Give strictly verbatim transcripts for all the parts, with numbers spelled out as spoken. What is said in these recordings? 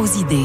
aux idées.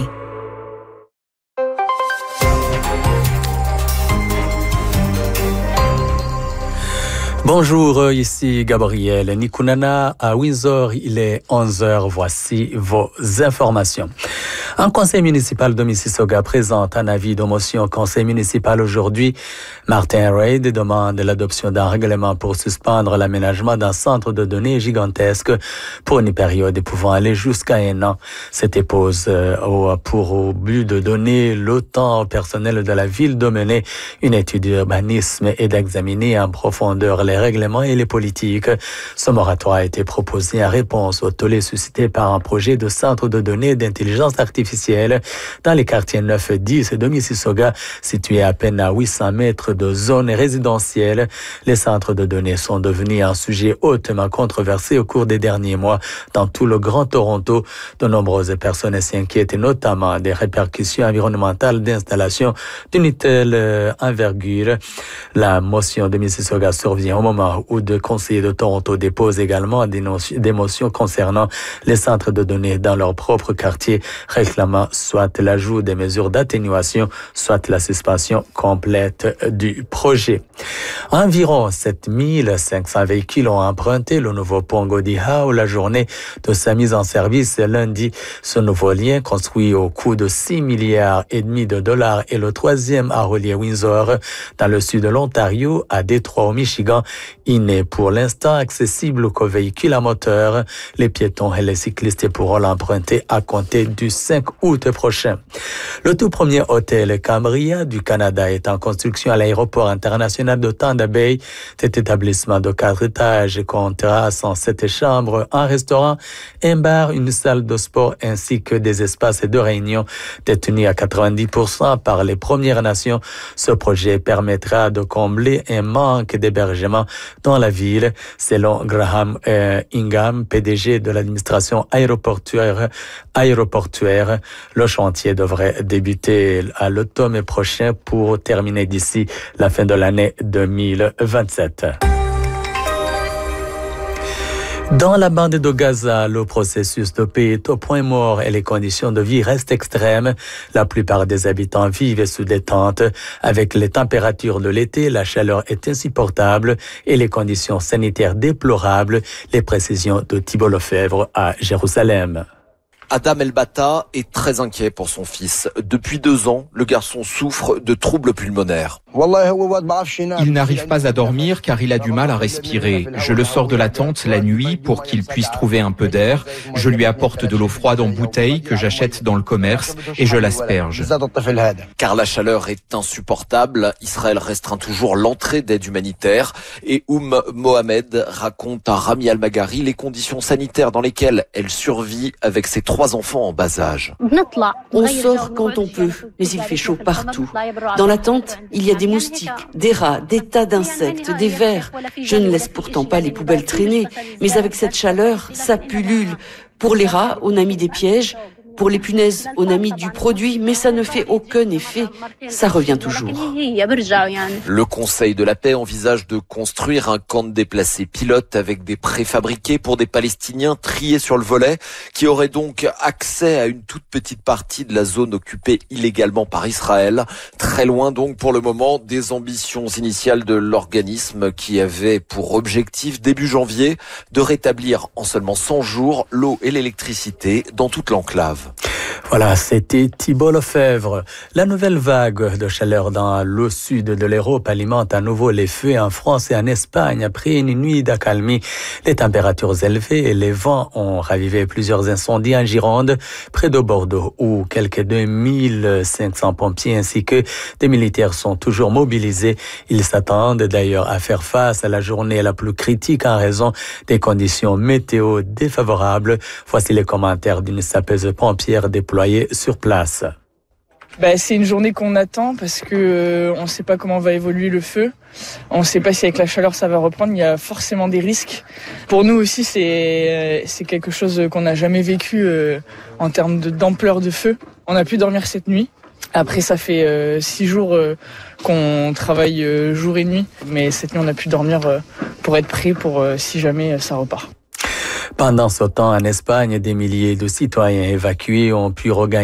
Bonjour, ici Gabriel Nikunana à Windsor, il est onze heures, voici vos informations. Un conseil municipal de Mississauga présente un avis de motion au conseil municipal aujourd'hui. Martin Reid demande l'adoption d'un règlement pour suspendre l'aménagement d'un centre de données gigantesque pour une période pouvant aller jusqu'à un an. C'était pose pour au but de donner le temps au personnel de la ville de mener une étude d'urbanisme et d'examiner en profondeur les règlements et les politiques. Ce moratoire a été proposé en réponse au tollé suscité par un projet de centre de données d'intelligence artificielle dans les quartiers neuf et dix de Mississauga, situés à peine à huit cents mètres de zone résidentielle. Les centres de données sont devenus un sujet hautement controversé au cours des derniers mois dans tout le Grand Toronto. De nombreuses personnes s'inquiètent notamment des répercussions environnementales d'installation d'une telle envergure. La motion de Mississauga survient au moment où deux conseillers de Toronto déposent également des, notions, des motions concernant les centres de données dans leur propre quartier, réclamant soit l'ajout des mesures d'atténuation, soit la suspension complète du projet. Environ sept mille cinq cents véhicules ont emprunté le nouveau pont Gordie Howe la journée de sa mise en service lundi. Ce nouveau lien, construit au coût de six milliards et demi de dollars, est le troisième à relier Windsor dans le sud de l'Ontario à Détroit au Michigan. Il n'est pour l'instant accessible qu'aux véhicules à moteur. Les piétons et les cyclistes pourront l'emprunter à compter du cinq août prochain. Le tout premier hôtel Cambria du Canada est en construction à l'aéroport international de Thunder Bay. Cet établissement de quatre étages comptera cent sept chambres, un restaurant, un bar, une salle de sport ainsi que des espaces de réunion détenus à quatre-vingt-dix pour cent par les Premières Nations. Ce projet permettra de combler un manque d'hébergement dans la ville, selon Graham euh, Ingham, P D G de l'administration aéroportuaire. aéroportuaire. Le chantier devrait débuter à l'automne prochain pour terminer d'ici la fin de l'année deux mille vingt-sept. Dans la bande de Gaza, le processus de paix est au point mort et les conditions de vie restent extrêmes. La plupart des habitants vivent sous des tentes. Avec les températures de l'été, la chaleur est insupportable et les conditions sanitaires déplorables. Les précisions de Thibault Lefebvre à Jérusalem. Adam El-Bata est très inquiet pour son fils. Depuis deux ans, le garçon souffre de troubles pulmonaires. Il n'arrive pas à dormir car il a du mal à respirer. Je le sors de la tente la nuit pour qu'il puisse trouver un peu d'air. Je lui apporte de l'eau froide en bouteille que j'achète dans le commerce et je l'asperge. Car la chaleur est insupportable, Israël restreint toujours l'entrée d'aide humanitaire. Et Oum Mohamed raconte à Rami Al-Magari les conditions sanitaires dans lesquelles elle survit avec ses trois enfants en bas âge. On sort quand on peut, mais il fait chaud partout. Dans la tente, il y a des moustiques, des rats, des tas d'insectes, des vers. Je ne laisse pourtant pas les poubelles traîner, mais avec cette chaleur, ça pullule. Pour les rats, on a mis des pièges. Pour les punaises, on a mis du produit, mais ça ne fait aucun effet. Ça revient toujours. Le Conseil de la paix envisage de construire un camp de déplacés pilotes avec des préfabriqués pour des Palestiniens triés sur le volet, qui auraient donc accès à une toute petite partie de la zone occupée illégalement par Israël. Très loin donc pour le moment des ambitions initiales de l'organisme qui avait pour objectif début janvier de rétablir en seulement cent jours l'eau et l'électricité dans toute l'enclave. Voilà, c'était Thibault Lefebvre. La nouvelle vague de chaleur dans le sud de l'Europe alimente à nouveau les feux en France et en Espagne. Après une nuit d'accalmie, les températures élevées et les vents ont ravivé plusieurs incendies en Gironde, près de Bordeaux, où quelques deux mille cinq cents pompiers ainsi que des militaires sont toujours mobilisés. Ils s'attendent d'ailleurs à faire face à la journée la plus critique en raison des conditions météo défavorables. Voici les commentaires d'une sapeuse pompière déployée sur place. Bah, c'est une journée qu'on attend parce que euh, on ne sait pas comment va évoluer le feu. On ne sait pas si avec la chaleur ça va reprendre. Il y a forcément des risques. Pour nous aussi, c'est euh, c'est quelque chose qu'on n'a jamais vécu euh, en termes de, d'ampleur de feu. On a pu dormir cette nuit. Après, ça fait euh, six jours euh, qu'on travaille euh, jour et nuit. Mais cette nuit, on a pu dormir euh, pour être prêt pour euh, si jamais euh, ça repart. Pendant ce temps, en Espagne, des milliers de citoyens évacués ont pu regagner